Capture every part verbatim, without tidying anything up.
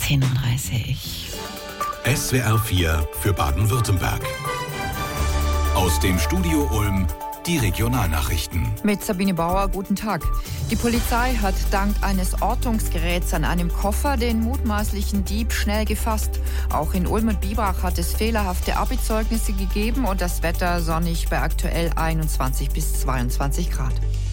zehn Uhr dreißig. S W R vier für Baden-Württemberg. Aus dem Studio Ulm die Regionalnachrichten. Mit Sabine Bauer, guten Tag. Die Polizei hat dank eines Ortungsgeräts an einem Koffer den mutmaßlichen Dieb schnell gefasst. Auch in Ulm und Biberach hat es fehlerhafte Abi-Zeugnisse gegeben und das Wetter sonnig bei aktuell einundzwanzig bis zweiundzwanzig Grad.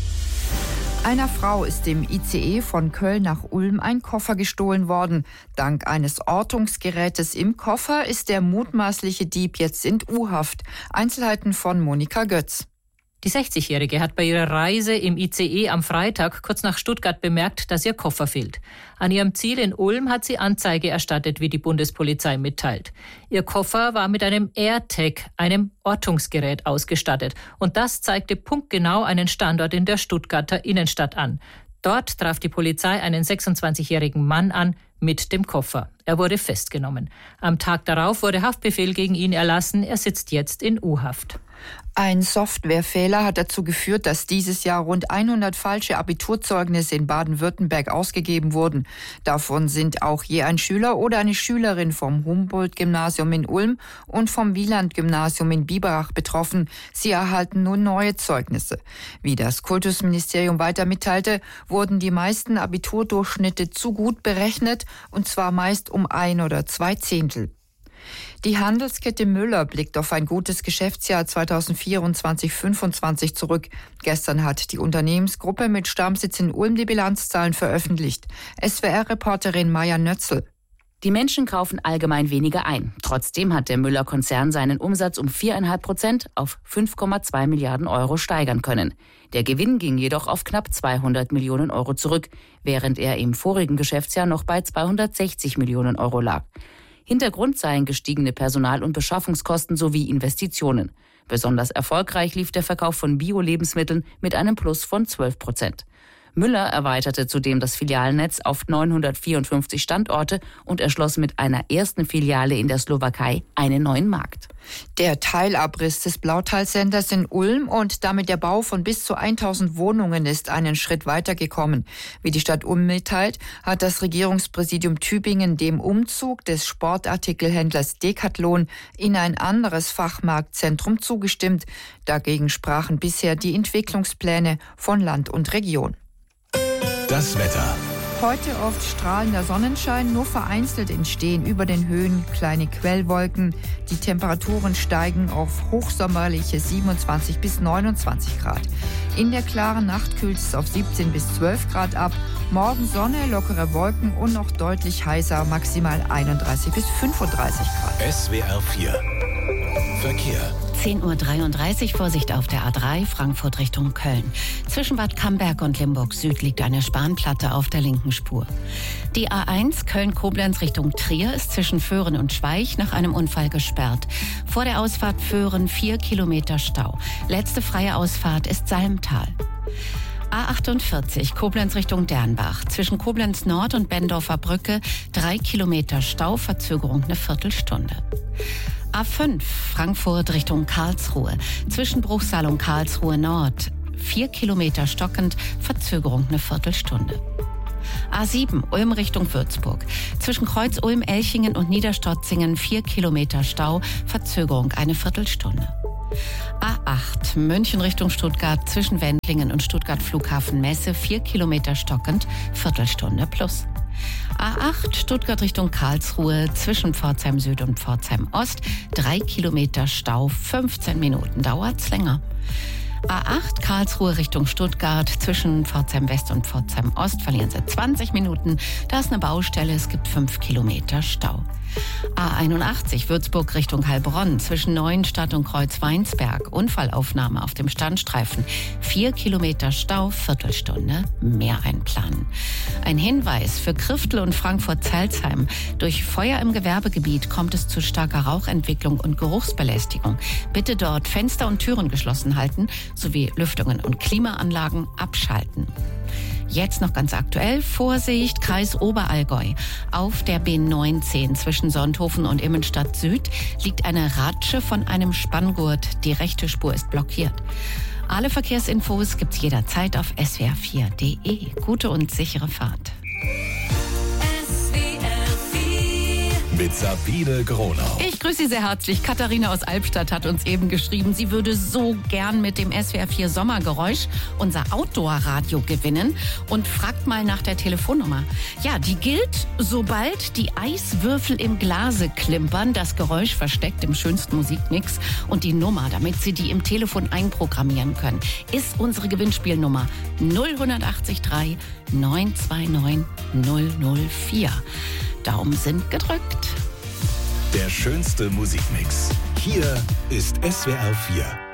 Einer Frau ist im I C E von Köln nach Ulm ein Koffer gestohlen worden. Dank eines Ortungsgerätes im Koffer ist der mutmaßliche Dieb jetzt in U-Haft. Einzelheiten von Monika Götz. Die sechzigjährige hat bei ihrer Reise im I C E am Freitag kurz nach Stuttgart bemerkt, dass ihr Koffer fehlt. An ihrem Ziel in Ulm hat sie Anzeige erstattet, wie die Bundespolizei mitteilt. Ihr Koffer war mit einem AirTag, einem Ortungsgerät, ausgestattet. Und das zeigte punktgenau einen Standort in der Stuttgarter Innenstadt an. Dort traf die Polizei einen sechsundzwanzigjährigen Mann an mit dem Koffer. Er wurde festgenommen. Am Tag darauf wurde Haftbefehl gegen ihn erlassen. Er sitzt jetzt in U-Haft. Ein Softwarefehler hat dazu geführt, dass dieses Jahr rund hundert falsche Abiturzeugnisse in Baden-Württemberg ausgegeben wurden. Davon sind auch je ein Schüler oder eine Schülerin vom Humboldt-Gymnasium in Ulm und vom Wieland-Gymnasium in Biberach betroffen. Sie erhalten nun neue Zeugnisse. Wie das Kultusministerium weiter mitteilte, wurden die meisten Abiturdurchschnitte zu gut berechnet, und zwar meist um ein oder zwei Zehntel. Die Handelskette Müller blickt auf ein gutes Geschäftsjahr zweitausendvierundzwanzig fünfundzwanzig zurück. Gestern hat die Unternehmensgruppe mit Stammsitz in Ulm die Bilanzzahlen veröffentlicht. S W R-Reporterin Maja Nötzl. Die Menschen kaufen allgemein weniger ein. Trotzdem hat der Müller-Konzern seinen Umsatz um vier Komma fünf Prozent auf fünf Komma zwei Milliarden Euro steigern können. Der Gewinn ging jedoch auf knapp zweihundert Millionen Euro zurück, während er im vorigen Geschäftsjahr noch bei zweihundertsechzig Millionen Euro lag. Hintergrund seien gestiegene Personal- und Beschaffungskosten sowie Investitionen. Besonders erfolgreich lief der Verkauf von Bio-Lebensmitteln mit einem Plus von zwölf Prozent. Müller erweiterte zudem das Filialnetz auf neunhundertvierundfünfzig Standorte und erschloss mit einer ersten Filiale in der Slowakei einen neuen Markt. Der Teilabriss des Blautalsenders in Ulm und damit der Bau von bis zu tausend Wohnungen ist einen Schritt weitergekommen. Wie die Stadt Ulm mitteilt, hat das Regierungspräsidium Tübingen dem Umzug des Sportartikelhändlers Decathlon in ein anderes Fachmarktzentrum zugestimmt. Dagegen sprachen bisher die Entwicklungspläne von Land und Region. Das Wetter. Heute oft strahlender Sonnenschein, nur vereinzelt entstehen über den Höhen kleine Quellwolken. Die Temperaturen steigen auf hochsommerliche siebenundzwanzig bis neunundzwanzig Grad. In der klaren Nacht kühlt es auf siebzehn bis zwölf Grad ab. Morgen Sonne, lockere Wolken und noch deutlich heißer, maximal einunddreißig bis fünfunddreißig Grad. S W R vier Verkehr. zehn Uhr dreiunddreißig, Vorsicht auf der A drei, Frankfurt Richtung Köln. Zwischen Bad Camberg und Limburg Süd liegt eine Spanplatte auf der linken Spur. Die A eins, Köln-Koblenz Richtung Trier, ist zwischen Föhren und Schweich nach einem Unfall gesperrt. Vor der Ausfahrt Föhren vier Kilometer Stau. Letzte freie Ausfahrt ist Salmtal. A achtundvierzig, Koblenz Richtung Dernbach. Zwischen Koblenz Nord und Bendorfer Brücke drei Kilometer Stau, Verzögerung eine Viertelstunde. A fünf, Frankfurt Richtung Karlsruhe. Zwischen Bruchsal und Karlsruhe Nord vier Kilometer stockend, Verzögerung eine Viertelstunde. A sieben, Ulm Richtung Würzburg. Zwischen Kreuz-Ulm-Elchingen und Niederstotzingen vier Kilometer Stau, Verzögerung eine Viertelstunde. A acht, München Richtung Stuttgart. Zwischen Wendlingen und Stuttgart Flughafen Messe vier Kilometer stockend, Viertelstunde plus. A acht, Stuttgart Richtung Karlsruhe, zwischen Pforzheim Süd und Pforzheim Ost, drei Kilometer Stau, fünfzehn Minuten dauert's länger. A acht, Karlsruhe Richtung Stuttgart, zwischen Pforzheim West und Pforzheim Ost verlieren Sie zwanzig Minuten, da ist eine Baustelle, es gibt fünf Kilometer Stau. A einundachtzig, Würzburg Richtung Heilbronn, zwischen Neuenstadt und Kreuz-Weinsberg, Unfallaufnahme auf dem Standstreifen, vier Kilometer Stau, Viertelstunde, mehr einplanen. Ein Hinweis für Kriftel und Frankfurt-Zelzheim. Durch Feuer im Gewerbegebiet kommt es zu starker Rauchentwicklung und Geruchsbelästigung. Bitte dort Fenster und Türen geschlossen halten, sowie Lüftungen und Klimaanlagen abschalten. Jetzt noch ganz aktuell, Vorsicht, Kreis Oberallgäu. Auf der B neunzehn zwischen Sonthofen und Immenstadt Süd liegt eine Ratsche von einem Spanngurt. Die rechte Spur ist blockiert. Alle Verkehrsinfos gibt's jederzeit auf S W R vier Punkt de. Gute und sichere Fahrt. S W R vier mit Sabine Gronau. Ich grüße Sie sehr herzlich. Katharina aus Albstadt hat uns eben geschrieben, sie würde so gern mit dem S W R vier Sommergeräusch unser Outdoor-Radio gewinnen und fragt mal nach der Telefonnummer. Ja, die gilt, sobald die Eiswürfel im Glase klimpern, das Geräusch versteckt im schönsten Musikmix, und die Nummer, damit Sie die im Telefon einprogrammieren können, ist unsere Gewinnspielnummer null acht drei neun zwei neun null null vier. Daumen sind gedrückt. Der schönste Musikmix. Hier ist S W R vier.